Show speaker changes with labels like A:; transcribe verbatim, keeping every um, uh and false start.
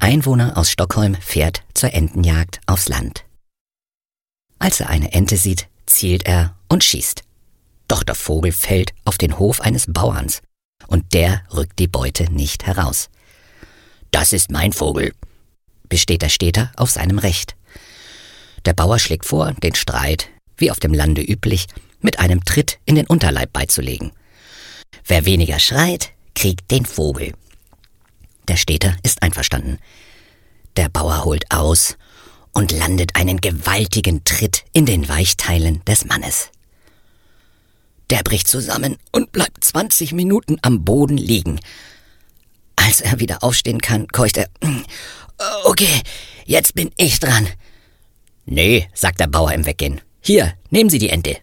A: Einwohner aus Stockholm fährt zur Entenjagd aufs Land. Als er eine Ente sieht, zielt er und schießt. Doch der Vogel fällt auf den Hof eines Bauerns und der rückt die Beute nicht heraus. »Das ist mein Vogel«, besteht der Städter auf seinem Recht. Der Bauer schlägt vor, den Streit, wie auf dem Lande üblich, mit einem Tritt in den Unterleib beizulegen. Wer weniger schreit, kriegt den Vogel. Der Städter ist einverstanden. Der Bauer holt aus und landet einen gewaltigen Tritt in den Weichteilen des Mannes. Der bricht zusammen und bleibt zwanzig Minuten am Boden liegen. Als er wieder aufstehen kann, keucht er: »Okay, jetzt bin ich dran.« »Nee«, sagt der Bauer im Weggehen. »Hier, nehmen Sie die Ente.«